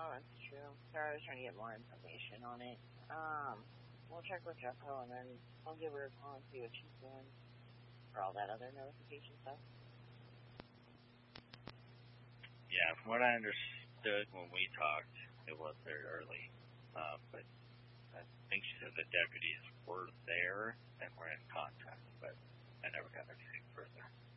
Oh, that's true. Sorry, I was trying to get more information on it. We'll check with Jeffco, and then I'll give her a call and see what she's doing for all that other notification stuff. Yeah, from what I understood when we talked, it was very early. But I think she said the deputies were there and were in contact, but I never got anything further.